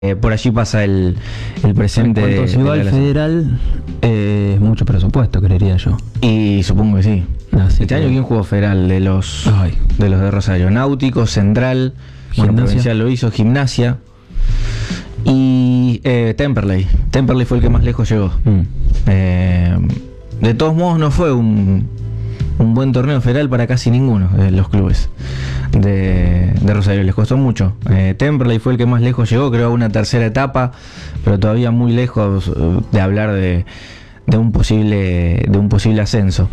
Por allí pasa el presente. En cuanto se va al federal, mucho presupuesto, creería yo. Y supongo que sí. Así Este que... año, ¿quién jugó federal de los de Rosario? Náutico, Central, bueno, Provincial lo hizo, Gimnasia y Temperley. Temperley fue el que más lejos llegó. De todos modos, no fue un buen torneo federal para casi ninguno de los clubes de Rosario, les costó mucho. Temperley fue el que más lejos llegó, creo, a una tercera etapa, pero todavía muy lejos de hablar de un posible ascenso.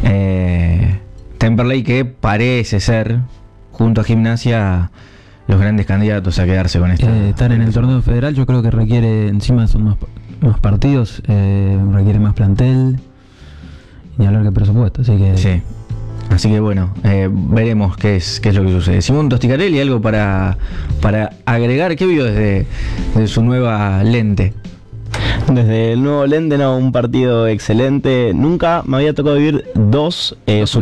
Temperley, que parece ser, junto a Gimnasia, los grandes candidatos a quedarse con esta. Estar en el torneo federal, yo creo que requiere, encima son más partidos, requiere más plantel, ni hablar que presupuesto, así que... Sí. Así que bueno, veremos qué es lo que sucede. Simón Tosticarelli, algo para agregar. ¿Qué vio desde su nueva lente? Desde el nuevo lente, un partido excelente. Nunca me había tocado vivir dos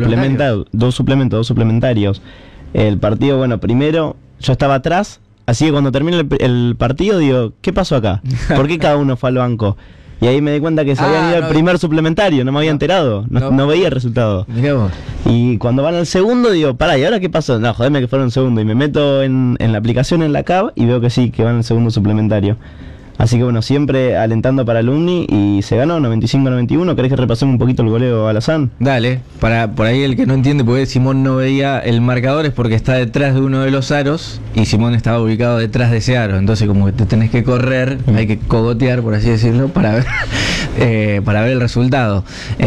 suplementarios. El partido, bueno, primero yo estaba atrás, así que cuando termina el partido digo, ¿qué pasó acá? ¿Por qué cada uno fue al banco? Y ahí me di cuenta que se habían ido al primer suplementario, no me había enterado, no veía el resultado. Mirá vos. Y cuando van al segundo digo, pará, ¿y ahora qué pasó? No, jodeme que fueron segundo. Y me meto en la aplicación, en la CAB, y veo que sí, que van al segundo suplementario. Así que bueno, siempre alentando para Alumni, y se ganó 95-91. ¿Querés que repasemos un poquito el goleo a Alazán? Dale, por ahí el que no entiende, porque Simón no veía el marcador, es porque está detrás de uno de los aros y Simón estaba ubicado detrás de ese aro. Entonces, como que te tenés que correr, hay que cogotear, por así decirlo, para ver el resultado.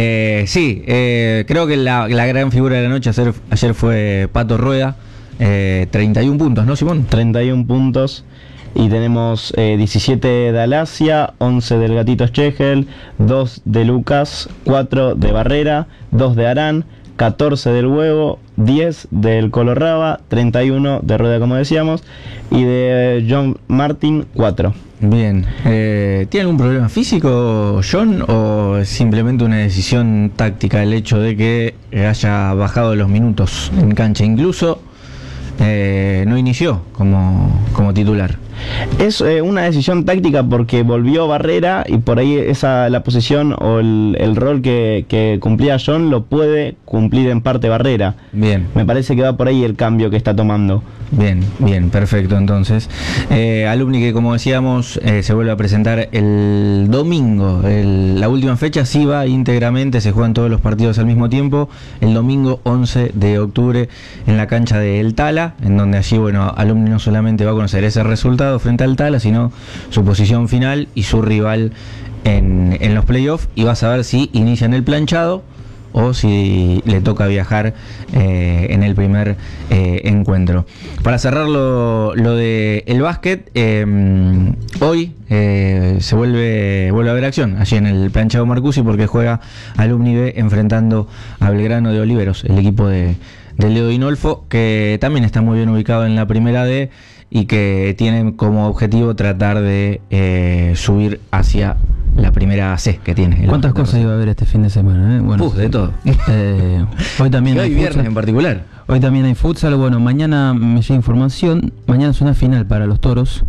Creo que la gran figura de la noche ayer fue Pato Rueda. 31 puntos, ¿no, Simón? 31 puntos. Y tenemos 17 de Alasia, 11 del Gatito Schegel, 2 de Lucas, 4 de Barrera, 2 de Arán, 14 del Huevo, 10 del Colorraba, 31 de Rueda, como decíamos, y de John Martin, 4. Bien. ¿Tiene algún problema físico, John, o es simplemente una decisión táctica el hecho de que haya bajado los minutos en cancha? Incluso no inició como titular. Es una decisión táctica porque volvió Barrera, y por ahí la posición o el rol que cumplía John lo puede cumplir en parte Barrera. Bien. Me parece que va por ahí el cambio que está tomando. Bien, perfecto. Entonces, Alumni, que como decíamos, se vuelve a presentar el domingo. La última fecha sí va íntegramente, se juegan todos los partidos al mismo tiempo. El domingo 11 de octubre en la cancha de El Tala, en donde allí, bueno, Alumni no solamente va a conocer ese resultado frente al Tala, sino su posición final y su rival en los playoffs, y va a saber si inicia en el planchado o si le toca viajar en el primer encuentro. Para cerrar lo de el básquet, hoy se vuelve a ver acción allí en el planchado Marcusi, porque juega Alumni B enfrentando a Belgrano de Oliveros, el equipo de Leo Dinolfo, que también está muy bien ubicado en la primera D y que tiene como objetivo tratar de subir hacia la primera C que tiene. ¿Cuántas cosas iba a haber este fin de semana? Bueno, de todo. Hoy también hay viernes futsal. En particular. Hoy también hay futsal. Bueno, mañana me llega información. Mañana es una final para los Toros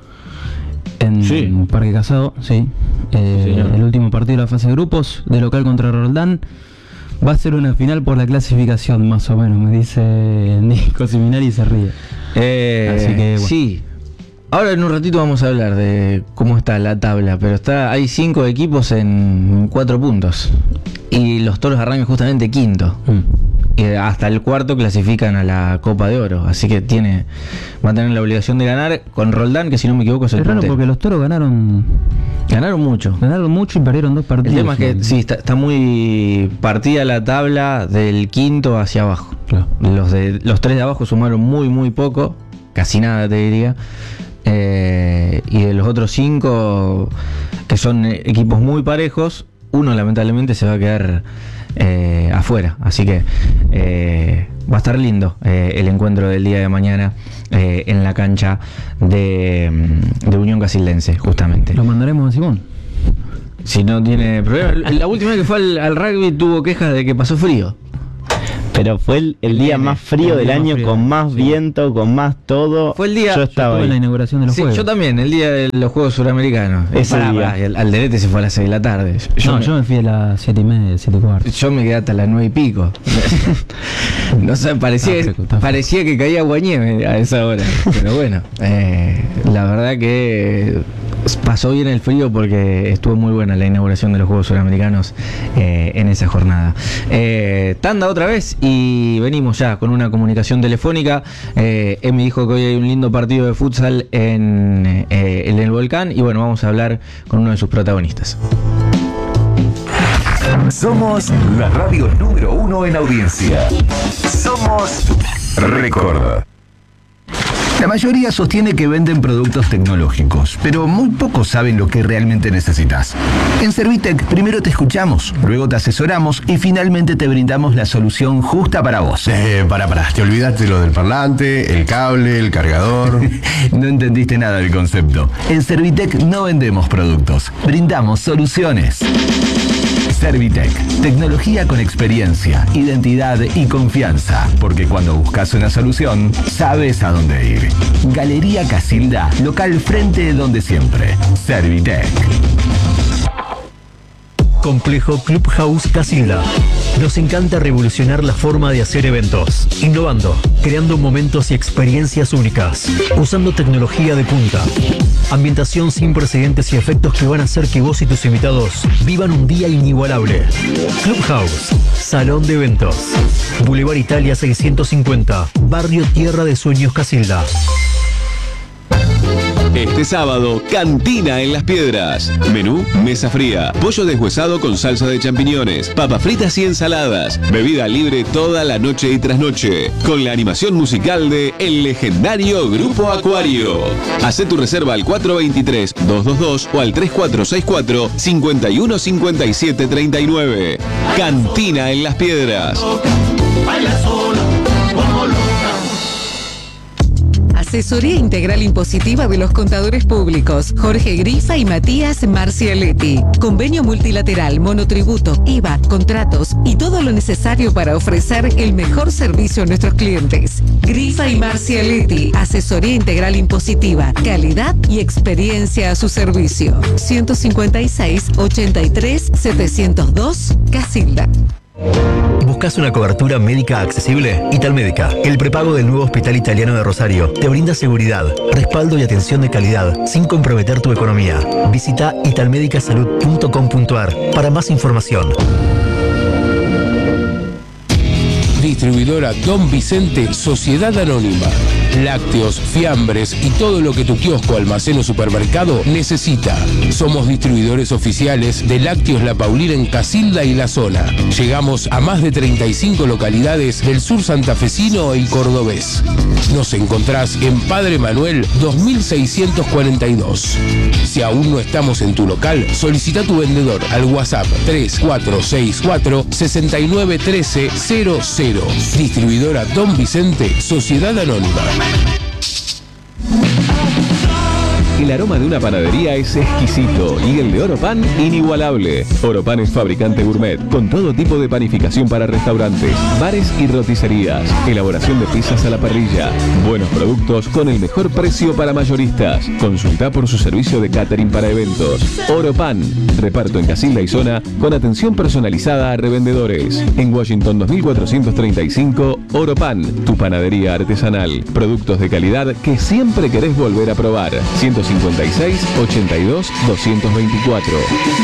en Parque Casado. Sí. El último partido de la fase de grupos, de local contra Roldán. Va a ser una final por la clasificación, más o menos, me dice Nico Seminari, y se ríe. Así que, bueno. Sí. Ahora en un ratito vamos a hablar de cómo está la tabla, pero hay 5 equipos en 4 puntos. Y los Toros arrancan justamente quinto. Y hasta el cuarto clasifican a la Copa de Oro. Así que va a tener la obligación de ganar con Roldán, que si no me equivoco es el raro puntero. porque los Toros ganaron mucho y perdieron 2 partidos. El tema es que sí, está muy partida la tabla del quinto hacia abajo. Claro. Los 3 de abajo sumaron muy poco, casi nada te diría. Y de los otros 5, que son equipos muy parejos, uno lamentablemente se va a quedar afuera. Así que va a estar lindo el encuentro del día de mañana en la cancha de Unión Casildense, justamente. Lo mandaremos a Simón. Si no tiene problema. La última vez que fue al rugby tuvo quejas de que pasó frío. Pero fue el día más frío del año, con más viento, con más todo. Fue el día. Yo estaba ahí en la inauguración de los Juegos. Yo también, el día de los Juegos Suramericanos. Ese día. Alderete se fue a las 6 de la tarde. Yo me fui a las 7:30, 7:15. Yo me quedé hasta las 9 y pico. No sé, parecía que caía aguanieve a esa hora. Pero bueno, la verdad que pasó bien el frío porque estuvo muy buena la inauguración de los Juegos Suramericanos en esa jornada. Tanda otra vez y venimos ya con una comunicación telefónica. Emi dijo que hoy hay un lindo partido de futsal en el Volcán y bueno, vamos a hablar con uno de sus protagonistas. Somos la radio número 1 en audiencia. Somos Record. La mayoría sostiene que venden productos tecnológicos, pero muy pocos saben lo que realmente necesitas. En Servitec primero te escuchamos, luego te asesoramos y finalmente te brindamos la solución justa para vos. Pará, te olvidaste lo del parlante, el cable, el cargador. No entendiste nada del concepto. En Servitec no vendemos productos, brindamos soluciones. Servitec, tecnología con experiencia, identidad y confianza, porque cuando buscas una solución, sabes a dónde ir. Galería Casilda, local frente donde siempre. Servitec. Complejo Clubhouse Casilda. Nos encanta revolucionar la forma de hacer eventos, innovando, creando momentos y experiencias únicas, usando tecnología de punta, ambientación sin precedentes y efectos que van a hacer que vos y tus invitados vivan un día inigualable. Clubhouse, salón de eventos, Boulevard Italia 650, Barrio Tierra de Sueños Casilda. Este sábado, Cantina en Las Piedras. Menú, mesa fría, pollo deshuesado con salsa de champiñones, papas fritas y ensaladas. Bebida libre toda la noche y trasnoche. Con la animación musical de el legendario Grupo Acuario. Hacé tu reserva al 423-222 o al 3464-515739. Cantina en Las Piedras. Asesoría Integral Impositiva de los Contadores Públicos, Jorge Grifa y Matías Marcialetti. Convenio multilateral, monotributo, IVA, contratos y todo lo necesario para ofrecer el mejor servicio a nuestros clientes. Grifa y Marcialetti, Asesoría Integral Impositiva, calidad y experiencia a su servicio. 156-83-702, Casilda. ¿Buscas una cobertura médica accesible? Italmédica, el prepago del nuevo Hospital Italiano de Rosario, te brinda seguridad, respaldo y atención de calidad sin comprometer tu economía. Visita italmedicasalud.com.ar para más información. Distribuidora Don Vicente, Sociedad Anónima. Lácteos, fiambres y todo lo que tu kiosco, almacén o supermercado necesita. Somos distribuidores oficiales de Lácteos La Paulina en Casilda y la zona. Llegamos a más de 35 localidades del sur santafesino y cordobés. Nos encontrás en Padre Manuel 2642. Si aún no estamos en tu local, solicita tu vendedor al WhatsApp 3464 691300. Distribuidora Don Vicente, Sociedad Anónima. El aroma de una panadería es exquisito y el de Oropan inigualable. Oropan es fabricante gourmet con todo tipo de panificación para restaurantes, bares y roticerías. Elaboración de pizzas a la parrilla. Buenos productos con el mejor precio para mayoristas. Consulta por su servicio de catering para eventos. Oropan, reparto en Casilda y zona con atención personalizada a revendedores. En Washington 2435, Oropan, tu panadería artesanal. Productos de calidad que siempre querés volver a probar. 156 82 224.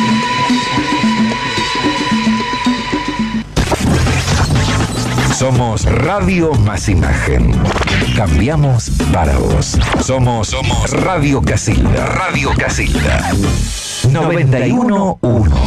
Somos Radio Más Imagen. Cambiamos para vos. Somos Radio Casilda. Radio Casilda. 91.1.